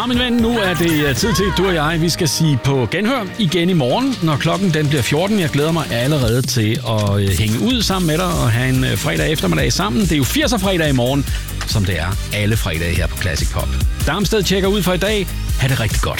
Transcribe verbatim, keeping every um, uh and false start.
min ven, nu er det tid til, at du og jeg, vi skal sige på genhør igen i morgen, når klokken den bliver fjorten. Jeg glæder mig allerede til at hænge ud sammen med dig og have en fredag eftermiddag sammen. Det er jo firser fredag i morgen, som det er alle fredage her på Classic Pop. Darmsted tjekker ud for i dag. Ha' det rigtig godt.